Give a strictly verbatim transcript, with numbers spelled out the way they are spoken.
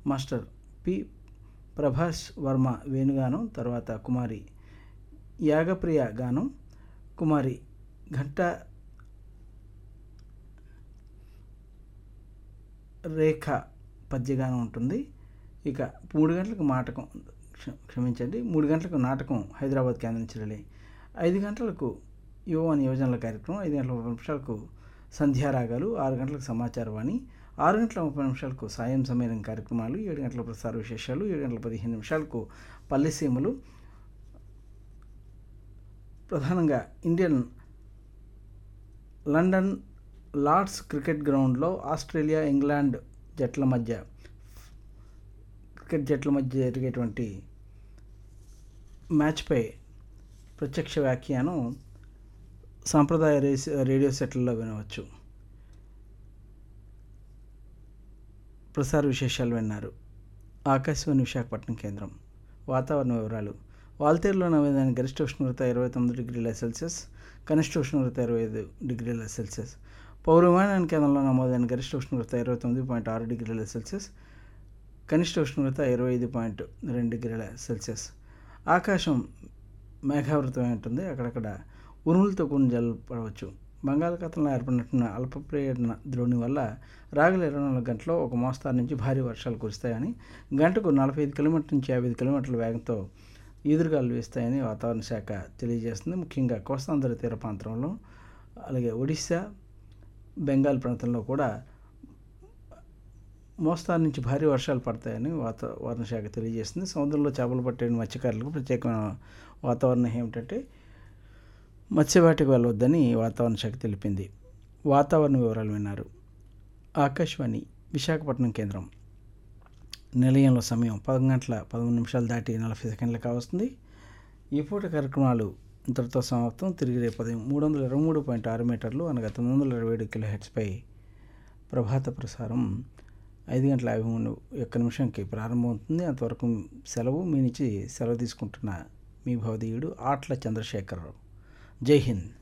Master P Prabhas Varma వేణుగానం, తర్వాత కుమారి యాగప్రియ గానం, కుమారి ఘంట రేఖ పద్యగానం ఉంటుంది. ఇక మూడు గంటలకు నాటకం క్షమించండి మూడు గంటలకు నాటకం హైదరాబాద్ కేంద్రం నుంచి రిలే. ఐదు గంటలకు యువవాణి యువజనుల కార్యక్రమం, ఐదు గంటల ముప్పై నిమిషాలకు సంధ్యారాగాలు, ఆరు గంటలకు సమాచారవాణి, ఆరు గంటల ముప్పై నిమిషాలకు సాయం సమయం కార్యక్రమాలు, ఏడు గంటల ప్రసార విశేషాలు, ఏడు గంటల పదిహేను నిమిషాలకు పల్లెసీమలు. ప్రధానంగా ఇండియన్ లండన్ లార్డ్స్ క్రికెట్ గ్రౌండ్లో ఆస్ట్రేలియా ఇంగ్లాండ్ జట్ల మధ్య క్రికెట్ జట్ల మధ్య జరిగేటువంటి మ్యాచ్పై ప్రత్యక్ష వ్యాఖ్యానం సాంప్రదాయ రేడియో సెట్లలో వినవచ్చు. ప్రసార విశేషాలు విన్నారు. ఆకాశవాణి విశాఖపట్నం కేంద్రం. వాతావరణ వివరాలు. వాల్తేరులో నమోదైన గరిష్ట ఉష్ణోగ్రత ఇరవై తొమ్మిది డిగ్రీల సెల్సియస్, కనిష్ట ఉష్ణోగ్రత ఇరవై ఐదు డిగ్రీల సెల్సియస్. పౌర విమానయాన కేంద్రంలో నమోదైన గరిష్ట ఉష్ణోగ్రత ఇరవై తొమ్మిది పాయింట్ ఆరు డిగ్రీల సెల్సియస్, కనిష్ట ఉష్ణోగ్రత ఇరవై ఐదు పాయింట్ రెండు డిగ్రీల సెల్సియస్. ఆకాశం మేఘావృతమై ఉంటుంది. అక్కడక్కడ ఉరుములతో కూడిన జల్లు పడవచ్చు. బంగాళాఖాతంలో ఏర్పడినట్టున్న అల్పపీడన ద్రోణి వల్ల రాగల ఇరవై నాలుగు గంటల్లో ఒక మోస్తారు నుంచి భారీ వర్షాలు కురుస్తాయని, గంటకు నలభై ఐదు కిలోమీటర్ల నుంచి యాభై ఐదు కిలోమీటర్ల వేగంతో ఈదురుగాలు వీస్తాయని వాతావరణ శాఖ తెలియజేస్తుంది. ముఖ్యంగా కోస్తాంధ్ర తీర ప్రాంతంలో, అలాగే ఒడిశా, బెంగాల్ ప్రాంతంలో కూడా మోస్తారు నుంచి భారీ వర్షాలు పడతాయని వాతావరణ శాఖ తెలియజేస్తుంది. సముద్రంలో చేపలు పట్టే మత్స్యకారులకు ప్రత్యేకమైన వాతావరణం ఏమిటంటే మత్స్యవేటకు వెళ్ళవద్దని వాతావరణ శాఖ తెలిపింది. వాతావరణ వివరాలు విన్నారు. ఆకాశవాణి విశాఖపట్నం కేంద్రం. నిలయంలో సమయం పదకొండు గంటల పదమూడు నిమిషాలు దాటి నలభై సెకండ్లు కావస్తుంది. ఈ పూట కార్యక్రమాలు ఇంతటితో సమాప్తం. తిరిగి రేపు ఉదయం మూడు వందల ఇరవై మూడు పాయింట్ ఆరు మీటర్లు అనగా తొమ్మిది వందల ఇరవై ఏడు కిలో హెర్ట్జ్పై ప్రభాత ప్రసారం ఐదు గంటల యాభై మూడు ఒక్క నిమిషంకి ప్రారంభమవుతుంది. అంతవరకు సెలవు. మీ నుంచి సెలవు తీసుకుంటున్న మీ భవదీయుడు ఆట్ల చంద్రశేఖరరావు. జై హింద్.